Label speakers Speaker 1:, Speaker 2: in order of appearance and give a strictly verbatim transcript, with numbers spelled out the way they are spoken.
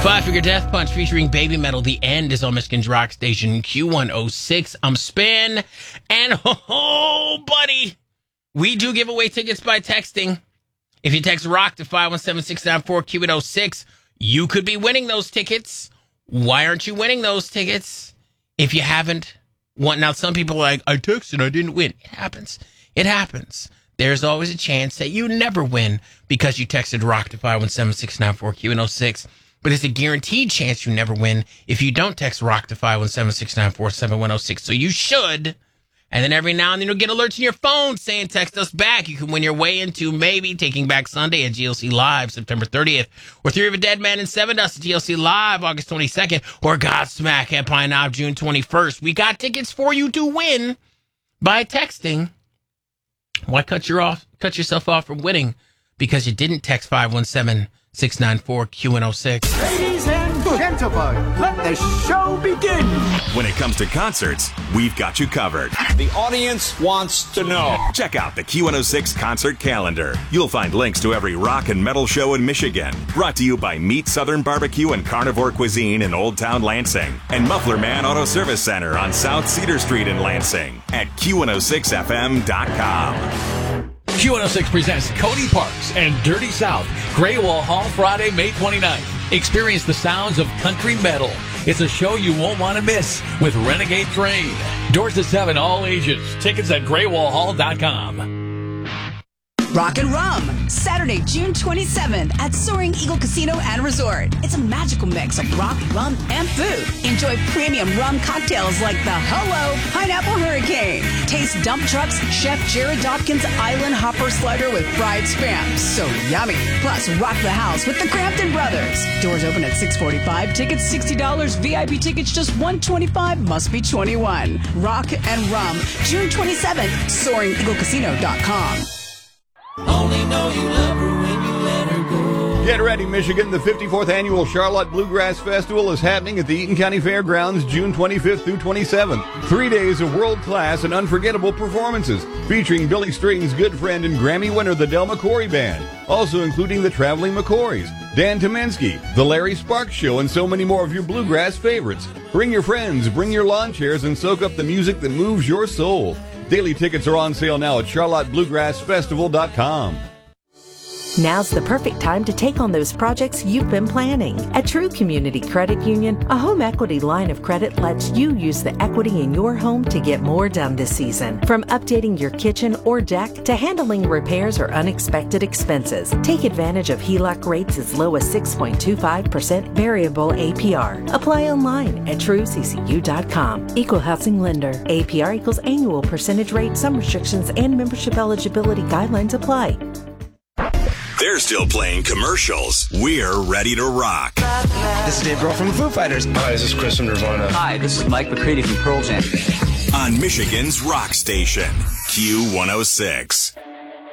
Speaker 1: Five Finger Death Punch featuring Baby Metal. The End is on Michigan's Rock Station Q one oh six. I'm Spin. And oh, buddy, we do give away tickets by texting. If you text ROCK to five one seven six nine four Q one oh six, you could be winning those tickets. Why aren't you winning those tickets if you haven't won? Now, some people are like, I texted, I didn't win. It happens. It happens. There's always a chance that you never win because you texted ROCK to five one seven six nine four Q one oh six. But it's a guaranteed chance you never win if you don't text ROCK to five one seven six nine four seven one oh six. So you should. And then every now and then you'll get alerts in your phone saying text us back. You can win your way into maybe Taking Back Sunday at G L C Live September thirtieth. Or Theory of a Dead Man and Seven Dust at G L C Live August twenty-second. Or Godsmack at Pine Knob June twenty-first. We got tickets for you to win by texting. Why cut, your off, cut yourself off from winning because you didn't text five one seven six nine four Q one oh six.
Speaker 2: Ladies and gentlemen, let the show begin.
Speaker 3: When it comes to concerts, we've got you covered.
Speaker 4: The audience wants to know.
Speaker 3: Check out the Q one oh six concert calendar. You'll find links to every rock and metal show in Michigan. Brought to you by Meat Southern Barbecue and Carnivore Cuisine in Old Town Lansing. And Muffler Man Auto Service Center on South Cedar Street in Lansing at Q one oh six F M dot com.
Speaker 5: Q one oh six presents Cody Parks and Dirty South, Gray Wall Hall, Friday, May twenty-ninth. Experience the sounds of country metal. It's a show you won't want to miss with Renegade Train. Doors to seven, all ages. Tickets at gray wall hall dot com.
Speaker 6: Rock and Rum, Saturday, June twenty-seventh at Soaring Eagle Casino and Resort. It's a magical mix of rock, rum, and food. Enjoy premium rum cocktails like the Hello Pineapple Hurricane. Taste Dump Truck's Chef Jared Dawkins Island Hopper Slider with fried spam. So yummy. Plus, rock the house with the Crampton Brothers. Doors open at six forty-five. Tickets sixty dollars. V I P tickets just one hundred twenty-five dollars. Must be twenty-one. Rock and Rum, June twenty-seventh, soaring eagle casino dot com.
Speaker 7: Only know you love her when you let her go.
Speaker 8: Get ready, Michigan. The fifty-fourth Annual Charlotte Bluegrass Festival is happening at the Eaton County Fairgrounds June twenty-fifth through twenty-seventh. Three days of world-class and unforgettable performances featuring Billy Strayton's good friend and Grammy winner, the Del McCoury Band. Also including the Traveling McCoys, Dan Tomensky, the Larry Sparks Show, and so many more of your bluegrass favorites. Bring your friends, bring your lawn chairs, and soak up the music that moves your soul. Daily tickets are on sale now at charlotte bluegrass festival dot com.
Speaker 9: Now's the perfect time to take on those projects you've been planning. At True Community Credit Union, a home equity line of credit lets you use the equity in your home to get more done this season. From updating your kitchen or deck to handling repairs or unexpected expenses, take advantage of H E L O C rates as low as six point two five percent variable A P R. Apply online at true c c u dot com. Equal housing lender. A P R equals annual percentage rate. Some restrictions and membership eligibility guidelines apply.
Speaker 3: They're still playing commercials. We're ready to rock.
Speaker 10: This is Dave Grohl from the Foo Fighters.
Speaker 11: Hi, this is Chris from Nirvana.
Speaker 12: Hi, this is Mike McCready from Pearl Jam.
Speaker 3: On Michigan's Rock Station, Q one oh six.